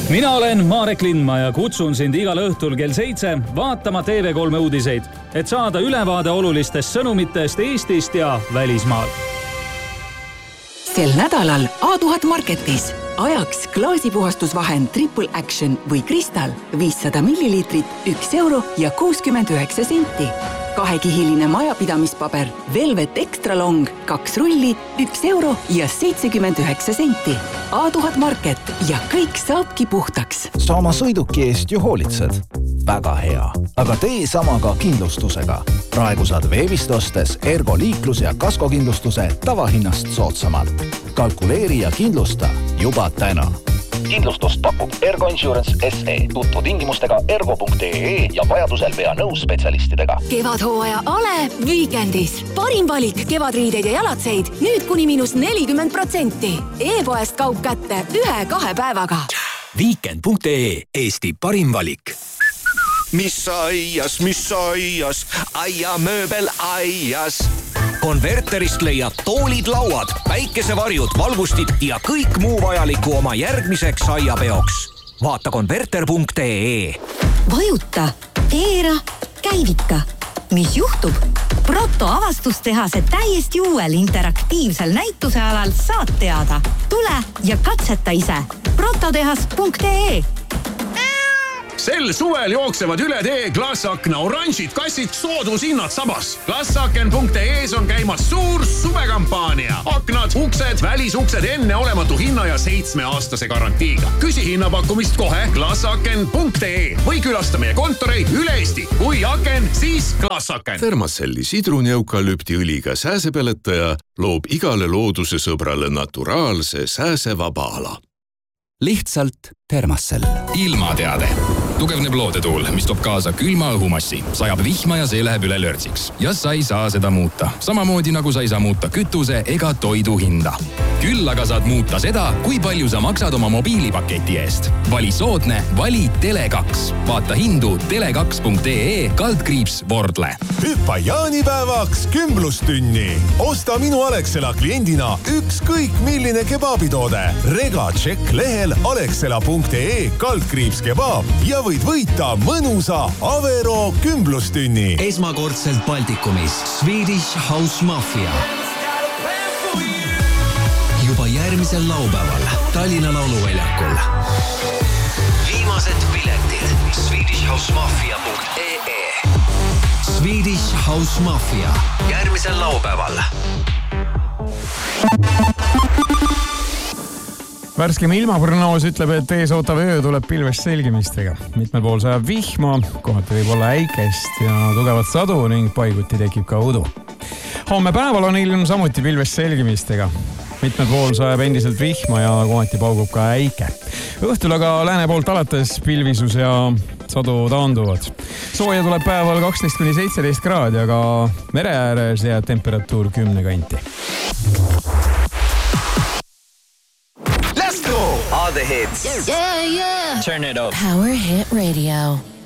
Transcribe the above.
Mina olen Marek Lindma ja kutsun sind igal õhtul kell 7 vaatama TV3 uudiseid, et saada ülevaade olulistest sõnumitest Eestist ja välismaal. Sel nädalal A1000 Marketis ajaks klaasipuhastusvahend Triple Action või Crystal 500 milliliitrit 1 euro ja 69 senti. Kahekihiline majapidamispaber Velvet Extra Long 2 rulli 1 euro ja 79 senti. A1000 Market ja kõik saabki puhtaks. Sa oma sõiduki eest ju hoolitsed. Väga hea. Aga tee sama ka kindlustusega. Praegu saad veebist ostes Ergo liiklus- ja kaskokindlustuse tavahinnast soodsamalt. Kalkuleeri ja kindlusta juba täna. Kindlustust pakub Ergo Insurance SE. Tutvu tingimustega ergo.ee ja vajadusel pea nõus spetsialistidega. Kevadhooaja Ale Weekendis. Parim valik kevadriideid ja jalatseid nüüd kuni -40%. E-poest kaup kätte 1-2 päevaga. Weekend.ee Eesti parim valik. Mis aias, aiamööbel aias. Konverterist leiad toolid, lauad, päikesevarjud, valgustid ja kõik muu vajaliku oma järgmiseks aiapeoks. Vaata konverter.ee. Vajuta, keera, käivita. Mis juhtub? Proto avastustehase täiesti uuel interaktiivsel näitusealal saad teada. Tule ja katseta ise. prototehas.ee. Sel suvel jooksevad üle tee Glassakna oranžid kassid soodushinnad sabas. Glassaken.ee on käimas suur suvekampaania. Aknad, uksed, välisuksed enne olematu hinna ja 7-aastase garantiiga. Küsi hinnapakkumist kohe Glassaken.ee või külasta meie kontoreid üle Eesti. Kui aken, siis Glassaken. Thermacelli sidruneukalüptiõliga sääsepeletaja loob igale looduse sõbrale naturaalse sääsevaba ala. Lihtsalt Thermacell. Ilmateade. Tugevneb loodetuul, mis toob kaasa külma õhumassi. Sajab vihma ja see läheb üle lörtsiks. Ja sa ei saa seda muuta. Samamoodi nagu sa ei saa muuta kütuse ega toidu hinda. Küll aga saad muuta seda, kui palju sa maksad oma mobiilipaketi eest. Vali soodne, vali Tele2. Vaata hindu tele2.ee/Vordle. Hüppa jaanipäevaks kümblustünni. Osta minu Alexela kliendina ükskõik milline kebabitoode. Rega tšekk lehel alexela.ee/kebab ja võid võita mõnusa Avero kümblustünni. Esmakordselt Baltikumis Swedish House Mafia. Juba järgmisel laupäeval Tallinna lauluväljakul. Viimased piletid swedishhousemafia.ee. Swedish House Mafia. Järgmisel laupäeval. Värskem ilmaprognoos ütleb, et ees ootav öö tuleb pilvest selgimistega. Mitmel pool sajab vihma, kohati võib olla äikest ja tugevat sadu ning paiguti tekib ka udu. Homme päeval on ilm samuti pilvest selgimistega. Mitmel pool sajab endiselt vihma ja kohati paugub ka äike. Õhtul aga lääne poolt alates pilvisus ja sadu taanduvad. Sooja tuleb päeval 12-17 kraadi, aga mere ääres jääb temperatuur 10 kanti. All the hits. Yeah. Turn it up. Power Hit Radio.